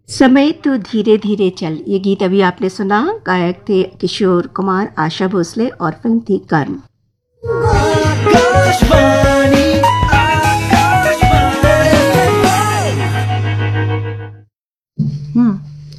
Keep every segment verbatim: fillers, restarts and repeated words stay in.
समय तो धीरे धीरे चल, ये गीत अभी आपने सुना। गायक थे किशोर कुमार, आशा भोसले और फिल्म थी कर्म। आकाशवाणी, हम्म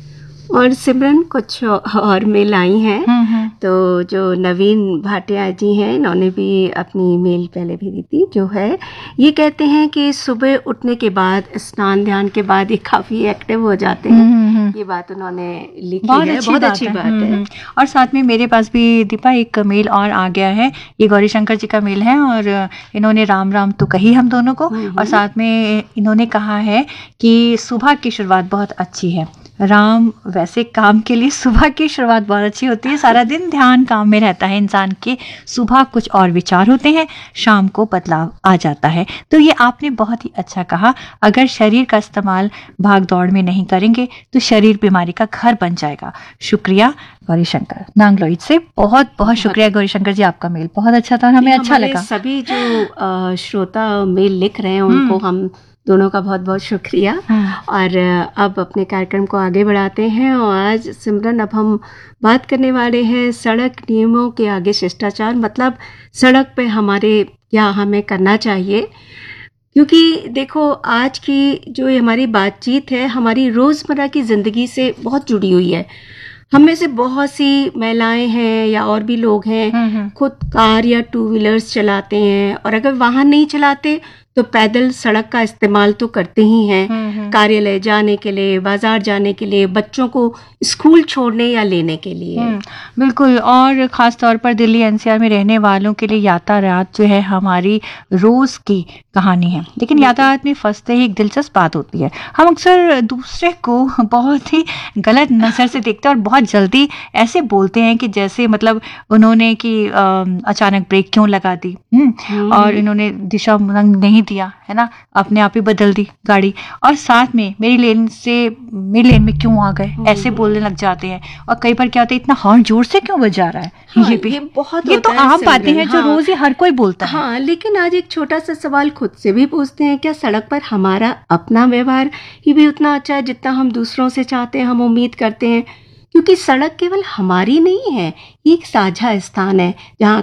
और सिमरन कुछ और मेल आई हैं। तो जो नवीन भाटिया जी हैं, इन्होंने भी अपनी मेल पहले भेजी थी। जो है ये कहते हैं कि सुबह उठने के बाद स्नान ध्यान के बाद ये काफ़ी एक्टिव हो जाते हैं। ये बात उन्होंने लिखी बहुत है, बहुत अच्छी बात है। और साथ में मेरे पास भी दीपा एक मेल और आ गया है। ये गौरी शंकर जी का मेल है और इन्होंने राम राम तो कही हम दोनों को, और साथ में इन्होंने कहा है कि सुबह की शुरुआत बहुत अच्छी है। राम, वैसे काम के लिए सुबह की शुरुआत बहुत अच्छी होती है। सारा दिन ध्यान काम में रहता है इंसान के, सुबह कुछ और विचार होते हैं, शाम को बदलाव आ जाता है। तो ये आपने बहुत ही अच्छा कहा। अगर शरीर का इस्तेमाल भाग दौड़ में नहीं करेंगे तो शरीर बीमारी का घर बन जाएगा। शुक्रिया गौरी शंकर नांगलोई से, बहुत बहुत शुक्रिया गौरी शंकर जी, आपका मेल बहुत अच्छा था, हमें अच्छा लगा। सभी जो श्रोता मेल लिख रहे हैं उनको हम दोनों का बहुत बहुत शुक्रिया। और अब अपने कार्यक्रम को आगे बढ़ाते हैं। और आज सिमरन, अब हम बात करने वाले हैं सड़क नियमों के आगे शिष्टाचार, मतलब सड़क पे हमारे क्या हमें करना चाहिए। क्योंकि देखो, आज की जो हमारी बातचीत है हमारी रोज़मर्रा की ज़िंदगी से बहुत जुड़ी हुई है। हम में से बहुत सी महिलाएं हैं या और भी लोग हैं, खुद कार या टू व्हीलर्स चलाते हैं, और अगर वाहन नहीं चलाते तो पैदल सड़क का इस्तेमाल तो करते ही हैं, कार्यालय जाने के लिए, बाजार जाने के लिए, बच्चों को स्कूल छोड़ने या लेने के लिए। बिल्कुल। और ख़ास तौर पर दिल्ली एनसीआर में रहने वालों के लिए यातायात जो है हमारी रोज़ की कहानी है। लेकिन यातायात में फंसते ही एक दिलचस्प बात होती है, हम अक्सर दूसरे को बहुत ही गलत नज़र से देखते हैं और बहुत जल्दी ऐसे बोलते हैं कि जैसे मतलब उन्होंने कि अचानक ब्रेक क्यों लगा दी, और इन्होंने दिशा नहीं दिया है ना, अपने आप ही बदल दी गाड़ी, और साथ में मेरी लेन से मेरी लेन में क्यों आ गए, ऐसे बोलने लग जाते हैं। और कई बार क्या होता है, इतना हॉर्न जोर से क्यों बजा रहा है। हाँ, ये भी ये बहुत ये तो आम बातें हैं जो रोज ही हर कोई बोलता है। हाँ, लेकिन आज एक छोटा सा सवाल खुद से भी पूछते हैं, क्या सड़क पर हमारा अपना व्यवहार ही भी उतना अच्छा है जितना हम दूसरों से चाहते हैं, हम उम्मीद करते हैं। क्योंकि सड़क केवल हमारी नहीं है, एक साझा स्थान है जहाँ